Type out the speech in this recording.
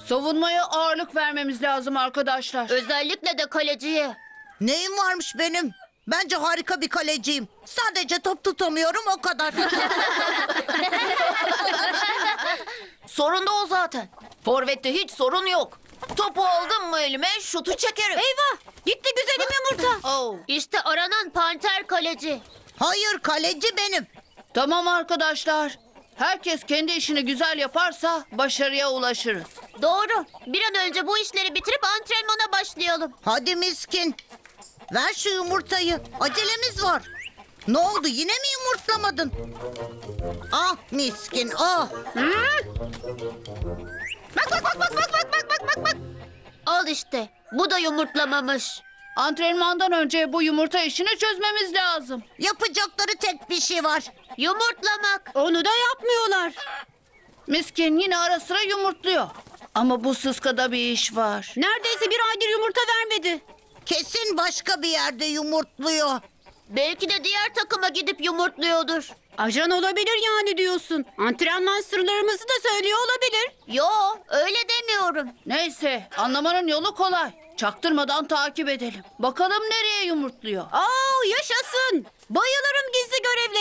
Savunmaya ağırlık vermemiz lazım arkadaşlar. Özellikle de kaleciye. Neyim varmış benim? Bence harika bir kaleciyim. Sadece top tutamıyorum o kadar. Sorun da o zaten. Forvet'te hiç sorun yok. Topu aldım mı elime şutu çekerim. Eyvah! Gitti güzelim yumurta. Oh. İşte aranan panter kaleci. Hayır, kaleci benim. Tamam arkadaşlar. Herkes kendi işini güzel yaparsa başarıya ulaşırız. Doğru. Bir an önce bu işleri bitirip antrenmana başlayalım. Hadi Miskin. Ver şu yumurtayı. Acelemiz var. Ne oldu, yine mi yumurtlamadın? Ah Miskin, ah. Al işte. Bu da yumurtlamamış. Antrenmandan önce bu yumurta işini çözmemiz lazım. Yapacakları tek bir şey var. Yumurtlamak. Onu da yapmıyorlar. Miskin yine ara sıra yumurtluyor. Ama bu sıskada bir iş var. Neredeyse bir aydır yumurta vermedi. Kesin başka bir yerde yumurtluyor. Belki de diğer takıma gidip yumurtluyordur. Ajan olabilir yani diyorsun. Antrenman sırlarımızı da söylüyor olabilir. Yo, öyle demiyorum. Neyse, anlamanın yolu kolay. Çaktırmadan takip edelim. Bakalım nereye yumurtluyor. Aa yaşasın. Bayılırım gizli görevlere.